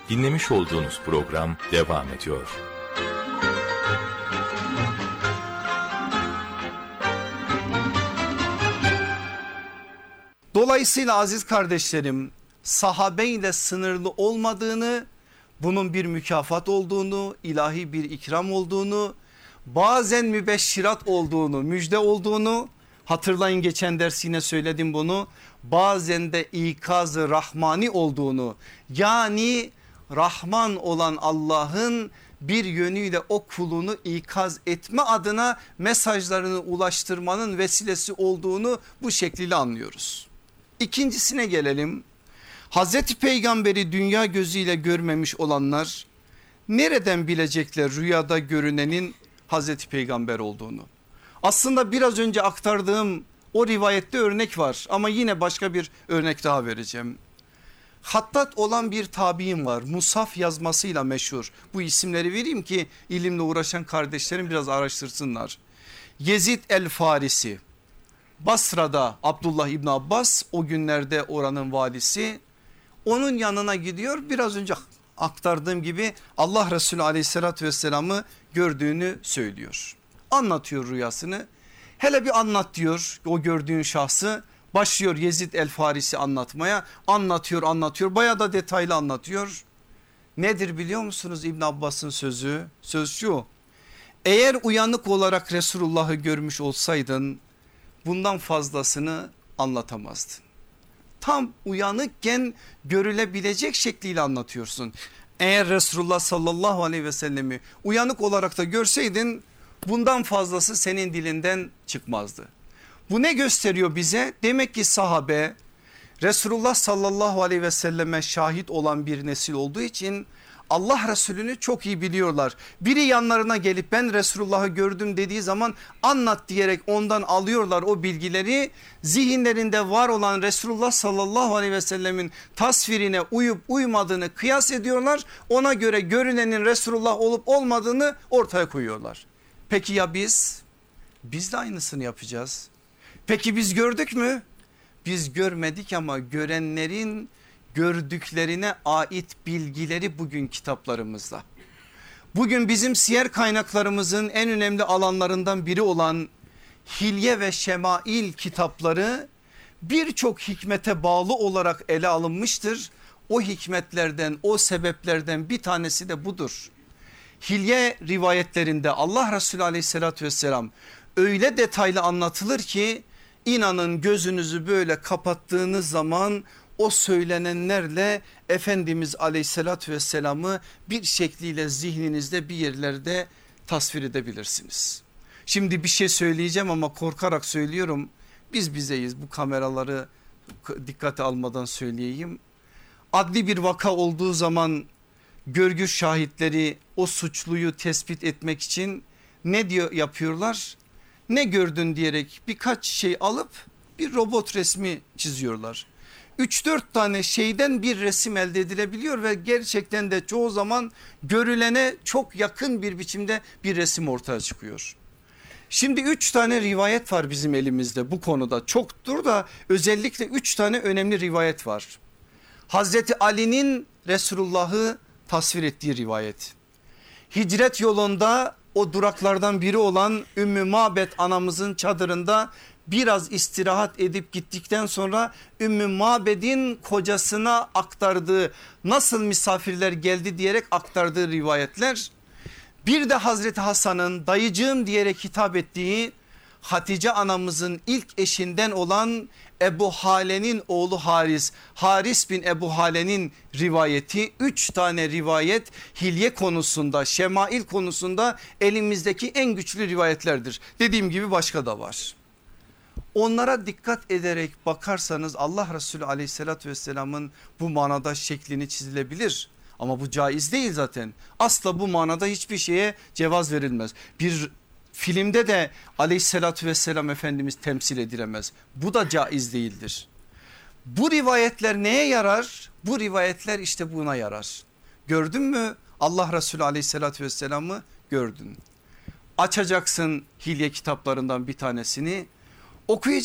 Dinlemiş olduğunuz program devam ediyor. Dolayısıyla aziz kardeşlerim, sahabeyle sınırlı olmadığını, bunun bir mükafat olduğunu, ilahi bir ikram olduğunu, bazen mübeşşirat olduğunu, müjde olduğunu, hatırlayın geçen ders yine söyledim bunu, bazen de ikaz-ı rahmani olduğunu, yani Rahman olan Allah'ın bir yönüyle o kulunu ikaz etme adına mesajlarını ulaştırmanın vesilesi olduğunu bu şekliyle anlıyoruz. İkincisine gelelim. Hazreti Peygamberi dünya gözüyle görmemiş olanlar nereden bilecekler rüyada görünenin Hazreti Peygamber olduğunu? Aslında biraz önce aktardığım o rivayette örnek var ama yine başka bir örnek daha vereceğim. Hattat olan bir tabiim var, Musaf yazmasıyla meşhur. Bu isimleri vereyim ki ilimle uğraşan kardeşlerim biraz araştırsınlar. Yezid el Farisi, Basra'da Abdullah İbni Abbas o günlerde oranın valisi, onun yanına gidiyor. Biraz önce aktardığım gibi Allah Resulü aleyhissalatü vesselam'ı gördüğünü söylüyor. Anlatıyor rüyasını. Hele bir anlat diyor o gördüğün şahsı. Başlıyor Yezid el Farisi anlatmaya, anlatıyor bayağı da detaylı anlatıyor. Nedir biliyor musunuz İbn Abbas'ın sözü? Söz şu: eğer uyanık olarak Resulullah'ı görmüş olsaydın bundan fazlasını anlatamazdın. Tam uyanıkken görülebilecek şekliyle anlatıyorsun. Eğer Resulullah sallallahu aleyhi ve sellemi uyanık olarak da görseydin bundan fazlası senin dilinden çıkmazdı. Bu ne gösteriyor bize? Demek ki sahabe Resulullah sallallahu aleyhi ve selleme şahit olan bir nesil olduğu için Allah Resulü'nü çok iyi biliyorlar. Biri yanlarına gelip ben Resulullah'ı gördüm dediği zaman anlat diyerek ondan alıyorlar o bilgileri. Zihinlerinde var olan Resulullah sallallahu aleyhi ve sellemin tasvirine uyup uymadığını kıyas ediyorlar. Ona göre görünenin Resulullah olup olmadığını ortaya koyuyorlar. Peki ya biz? Biz de aynısını yapacağız. Peki biz gördük mü? Biz görmedik ama görenlerin gördüklerine ait bilgileri bugün kitaplarımızda. Bugün bizim siyer kaynaklarımızın en önemli alanlarından biri olan Hilye ve Şemail kitapları birçok hikmete bağlı olarak ele alınmıştır. O hikmetlerden, o sebeplerden bir tanesi de budur. Hilye rivayetlerinde Allah Resulü aleyhissalatü vesselam öyle detaylı anlatılır ki inanın gözünüzü böyle kapattığınız zaman o söylenenlerle Efendimiz aleyhissalatü vesselam'ı bir şekliyle zihninizde bir yerlerde tasvir edebilirsiniz. Şimdi bir şey söyleyeceğim ama korkarak söylüyorum, biz bizeyiz, bu kameraları dikkate almadan söyleyeyim. Adli bir vaka olduğu zaman görgü şahitleri o suçluyu tespit etmek için ne diyor yapıyorlar? Ne gördün diyerek birkaç şey alıp bir robot resmi çiziyorlar. 3-4 tane şeyden bir resim elde edilebiliyor ve gerçekten de çoğu zaman görülene çok yakın bir biçimde bir resim ortaya çıkıyor. Şimdi 3 tane rivayet var bizim elimizde bu konuda, çoktur da özellikle 3 tane önemli rivayet var. Hazreti Ali'nin Resulullah'ı tasvir ettiği rivayet. Hicret yolunda o duraklardan biri olan Ümmü Mabet anamızın çadırında biraz istirahat edip gittikten sonra Ümmü Mabed'in kocasına aktardığı, nasıl misafirler geldi diyerek aktardığı rivayetler. Bir de Hazreti Hasan'ın dayıcığım diyerek hitap ettiği Hatice anamızın ilk eşinden olan Ebu Hale'nin oğlu Haris bin Ebu Hale'nin rivayeti. 3 tane rivayet hilye konusunda, şemail konusunda elimizdeki en güçlü rivayetlerdir. Dediğim gibi başka da var. Onlara dikkat ederek bakarsanız Allah Resulü aleyhissalatü vesselamın bu manada şeklini çizilebilir. Ama bu caiz değil zaten. Asla bu manada hiçbir şeye cevaz verilmez. Bir filmde de aleyhissalatü vesselam Efendimiz temsil edilemez. Bu da caiz değildir. Bu rivayetler neye yarar? Bu rivayetler işte buna yarar. Gördün mü Allah Resulü aleyhissalatü vesselam'ı? Gördün. Açacaksın hilye kitaplarından bir tanesini, okuyacaksın.